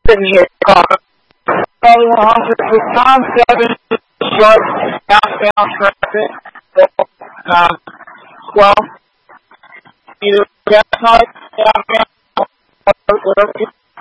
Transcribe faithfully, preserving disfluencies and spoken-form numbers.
Sitting here talking. Probably one hundred with time seven short downtown traffic. So, um, well, either that's not downtown or whatever.